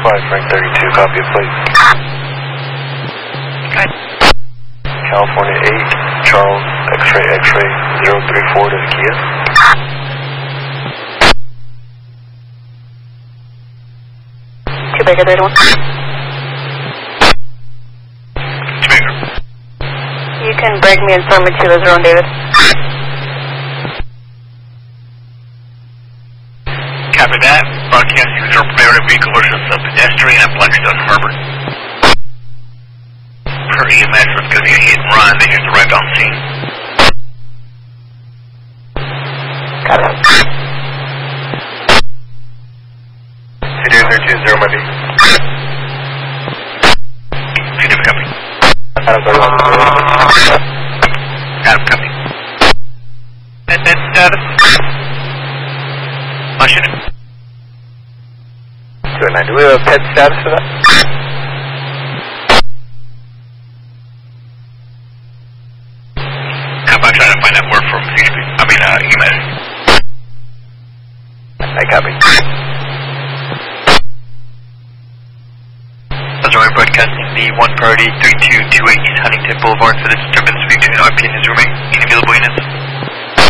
5 Frank 32, copy of plate. California 8, Charles, X-ray, X-ray, 034 to Kia. Quebec 31. Quebec. You can break me and send me to the zone, David. Copy that. Broadcasting 0 priority vehicle versus a pedestrian at Blackstone Harbor. Per EMS, it's going to be a hit and run. They just arrived on scene. Got it. CDR 020, Monday. CDR copy. Adam 31. Adam copy. And then status. Motion. 209. Do we have a PED status for that? I'm trying to find out word from HP. EMS. I copy. That's right, broadcasting the 1 priority 3228 East Huntington Boulevard for the disturbance between RP and his roommate. Any available units?